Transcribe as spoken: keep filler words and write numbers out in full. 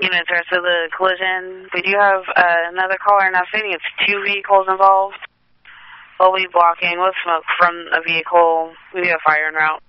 Units are to the collision. We do have uh, another caller now stating it's two vehicles involved. We'll be blocking with smoke from a vehicle. We do have fire en route.